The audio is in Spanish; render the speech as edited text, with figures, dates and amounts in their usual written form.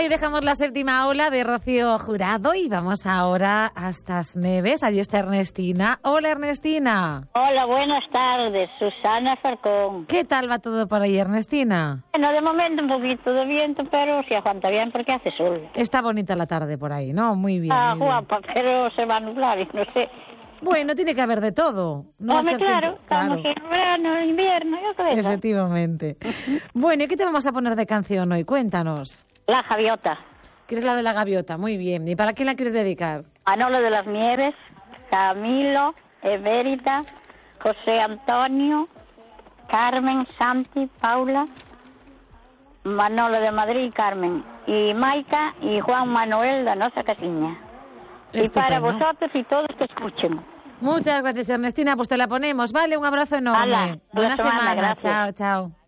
dejamos la séptima ola de Rocío Jurado y vamos ahora hasta las Neves. Allí está Ernestina. Hola, Ernestina. Hola, buenas tardes. Susana Falcón. ¿Qué tal va todo por ahí, Ernestina? Bueno, de momento un poquito de viento, pero se aguanta bien porque hace sol. Está bonita la tarde por ahí, ¿no? Muy bien. Ah, muy guapa, bien. pero se va a nublar y no sé. Bueno, tiene que haber de todo. No va a Hombre, ser claro, siempre- estamos en verano, en invierno, yo qué sé. Efectivamente. Bueno, ¿y qué te vamos a poner de canción hoy? Cuéntanos. La Javiota. ¿Quieres la de la gaviota? Muy bien. ¿Y para quién la quieres dedicar? Manolo de las Nieves, Camilo, Evérita, José Antonio, Carmen, Santi, Paula, Manolo de Madrid y Carmen, y Maica y Juan Manuel de Nosa Casiña. Y para Estupendo. vosotros y todos que escuchen. Muchas gracias, Ernestina. Pues te la ponemos, ¿vale? Un abrazo enorme. Hala, Buena semana, semana. gracias. Chao, chao.